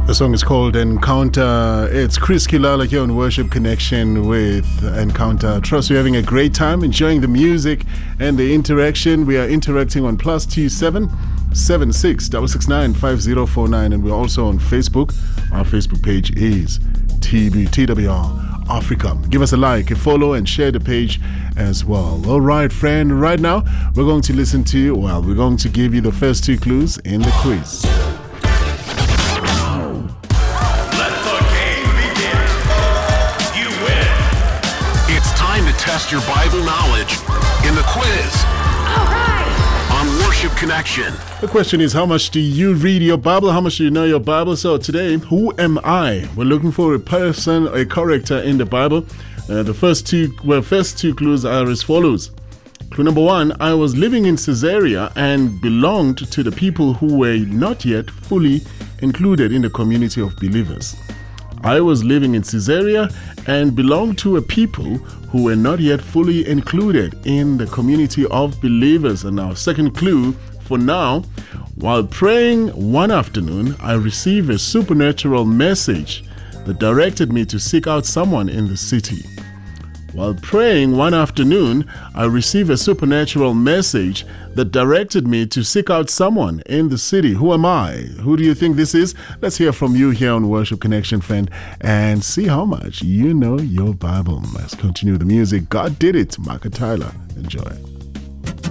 The song is called Encounter. It's Chris Kilala here on Worship Connection with Encounter. Trust you're having a great time, enjoying the music and the interaction. We are interacting on +27 76 669 5049, and we're also on Facebook. Our Facebook page is TWR Africa. Give us a like, a follow, and share the page as well. All right, friend. Right now, we're going to listen to you. Well, we're going to give you the first two clues in the quiz. Test your Bible knowledge in the quiz. All right. On Worship Connection. The question is, how much do you read your Bible? How much do you know your Bible? So today, who am I? We're looking for a person, a character in the Bible. The first two clues are as follows. Clue number one: I was living in Caesarea and belonged to the people who were not yet fully included in the community of believers. I was living in Caesarea and belonged to a people who were not yet fully included in the community of believers. And our second clue for now: while praying one afternoon, I received a supernatural message that directed me to seek out someone in the city. While praying one afternoon, I received a supernatural message that directed me to seek out someone in the city. Who am I? Who do you think this is? Let's hear from you here on Worship Connection, friend, and see how much you know your Bible. Let's continue the music. God did it. Mark and Tyler. Enjoy.